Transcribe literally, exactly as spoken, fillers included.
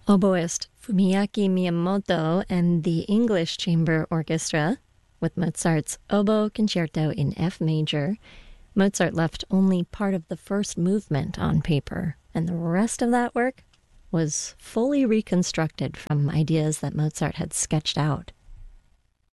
Oboist Fumiyaki Miyamoto and the English Chamber Orchestra with Mozart's Oboe Concerto in F major. Mozart left only part of the first movement on paper, and the rest of that work was fully reconstructed from ideas that Mozart had sketched out.